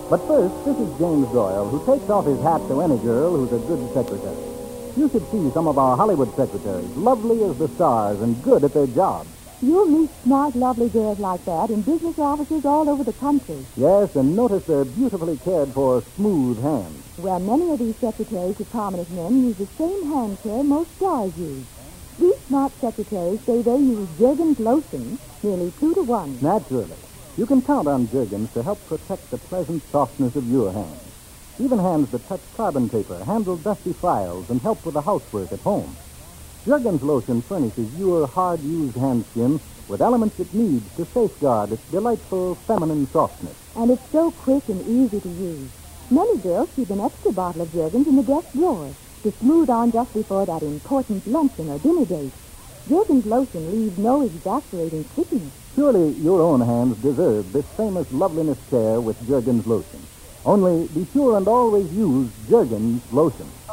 But first, this is James Doyle, who takes off his hat to any girl who's a good secretary. You should see some of our Hollywood secretaries, lovely as the stars and good at their jobs. You'll meet smart, lovely girls like that in business offices all over the country. Yes, and notice their beautifully cared for, smooth hands. Well, many of these secretaries of prominent men use the same hand care most stars use. These smart secretaries say they use Jergens lotion nearly 2 to 1. Naturally. You can count on Jergens to help protect the pleasant softness of your hands. Even hands that touch carbon paper, handle dusty files, and help with the housework at home. Jergens lotion furnishes your hard-used hand skin with elements it needs to safeguard its delightful feminine softness. And it's so quick and easy to use. Many girls keep an extra bottle of Jergens in the desk drawer to smooth on just before that important luncheon or dinner date. Jergens lotion leaves no exasperating stickiness. Surely your own hands deserve this famous loveliness care with Jergens lotion. Only be sure and always use Jergens lotion.